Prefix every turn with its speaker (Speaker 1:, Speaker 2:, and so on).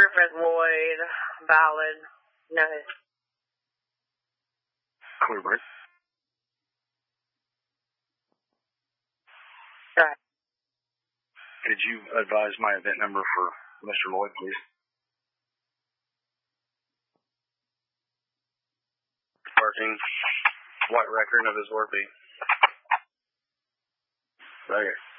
Speaker 1: Servant Lloyd, Ballad, no.
Speaker 2: Clearbridge.
Speaker 1: Right.
Speaker 2: Could you advise my event number for Mr. Lloyd, please?
Speaker 3: Parking. White record of his work.
Speaker 2: Right here.